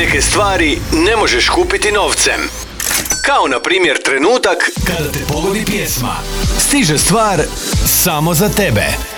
Neke stvari ne možeš kupiti novcem. Kao na primjer trenutak kada te pogodi pjesma. Stiže stvar samo za tebe.